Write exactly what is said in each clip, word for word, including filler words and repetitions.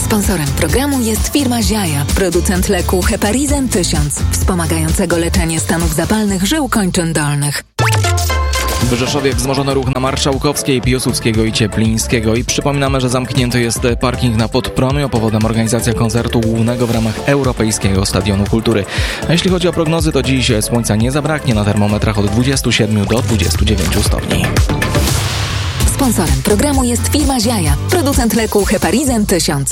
Sponsorem programu jest firma Ziaja, producent leku Heparizan tysiąc, wspomagającego leczenie stanów zapalnych żył kończyn dolnych. W Rzeszowie wzmożono ruch na Marszałkowskiej, Piłsudskiego i Cieplińskiego i przypominamy, że zamknięty jest parking na Podpromiu, a powodem organizacja koncertu głównego w ramach Europejskiego Stadionu Kultury. A jeśli chodzi o prognozy, to dziś słońca nie zabraknie, na termometrach od dwudziestu siedmiu do dwudziestu dziewięciu stopni. Sponsorem programu jest firma Ziaja, producent leku Heparizan tysiąc.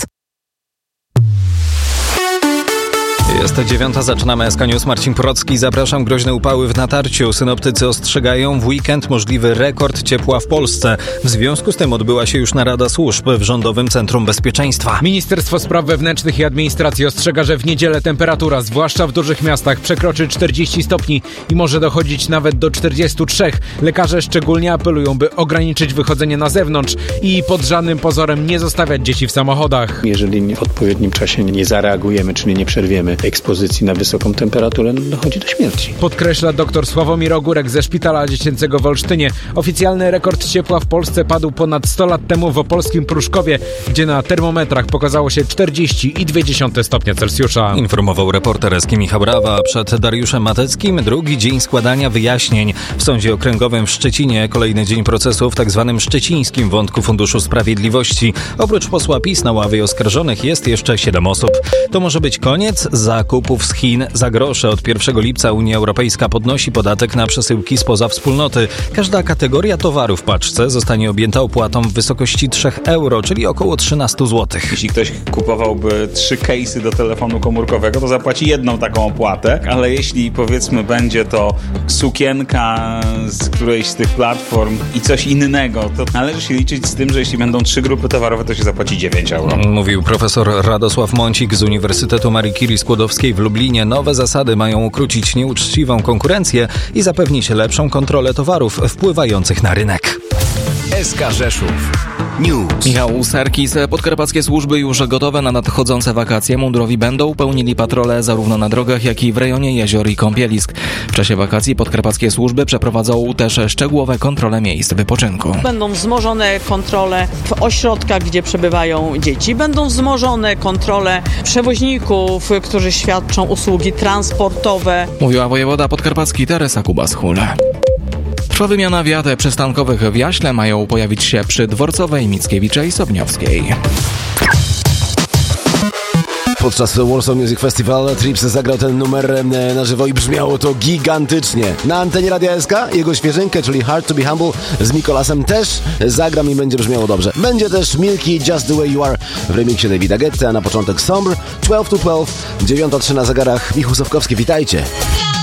Jest dziewiąta, zaczynamy S K News. Marcin Porocki, zapraszam. Groźne upały w Natarciu. Synoptycy ostrzegają, w weekend możliwy rekord ciepła w Polsce. W związku z tym odbyła się już narada służb w Rządowym Centrum Bezpieczeństwa. Ministerstwo Spraw Wewnętrznych i Administracji ostrzega, że w niedzielę temperatura, zwłaszcza w dużych miastach, przekroczy czterdzieści stopni i może dochodzić nawet do czterdziestu trzech. Lekarze szczególnie apelują, by ograniczyć wychodzenie na zewnątrz i pod żadnym pozorem nie zostawiać dzieci w samochodach. Jeżeli w odpowiednim czasie nie zareagujemy, czyli nie przerwiemy ekspozycji na wysoką temperaturę, dochodzi do śmierci. Podkreśla dr Sławomir Ogórek ze Szpitala Dziecięcego w Olsztynie. Oficjalny rekord ciepła w Polsce padł ponad sto lat temu w opolskim Pruszkowie, gdzie na termometrach pokazało się czterdzieści przecinek dwa stopnia Celsjusza. Informował reporter Eski Michał Rawa. Przed Dariuszem Mateckim drugi dzień składania wyjaśnień. W Sądzie Okręgowym w Szczecinie kolejny dzień procesu w tzw. szczecińskim wątku Funduszu Sprawiedliwości. Oprócz posła PiS na ławie oskarżonych jest jeszcze siedem osób. To może być koniec zakupów z Chin za grosze. Od pierwszego lipca Unia Europejska podnosi podatek na przesyłki spoza wspólnoty. Każda kategoria towaru w paczce zostanie objęta opłatą w wysokości trzy euro, czyli około trzynaście złotych. Jeśli ktoś kupowałby trzy case'y do telefonu komórkowego, to zapłaci jedną taką opłatę, ale jeśli powiedzmy będzie to sukienka z którejś z tych platform i coś innego, to należy się liczyć z tym, że jeśli będą trzy grupy towarowe, to się zapłaci dziewięć euro. Mówił profesor Radosław Mącik z Uniwersytetu Marii Curie Skłodowskiej w Lublinie. Nowe zasady mają ukrócić nieuczciwą konkurencję i zapewnić lepszą kontrolę towarów wpływających na rynek. S K Rzeszów News. Michał Serkis. Podkarpackie służby już gotowe na nadchodzące wakacje. Mundurowi będą pełnili patrole zarówno na drogach, jak i w rejonie jezior i kąpielisk. W czasie wakacji podkarpackie służby przeprowadzą też szczegółowe kontrole miejsc wypoczynku. Będą wzmożone kontrole w ośrodkach, gdzie przebywają dzieci. Będą wzmożone kontrole przewoźników, którzy świadczą usługi transportowe. Mówiła wojewoda podkarpacki Teresa Kubas-Hul. Trwa wymiana wiat przystankowych w Jaśle, mają pojawić się przy Dworcowej, Mickiewicza i Sobniowskiej. Podczas Warsaw Music Festival Trips zagrał ten numer na żywo i brzmiało to gigantycznie. Na antenie Radia S K jego świeżynkę, czyli Hard to be Humble z Mikolasem też zagram i będzie brzmiało dobrze. Będzie też Milky Just the Way You Are w remiksie Davida Guetta, a na początek Sombre, dwanaście to dwanaście, dziewiąta trzy na zegarach. Michał Sawkowski, witajcie.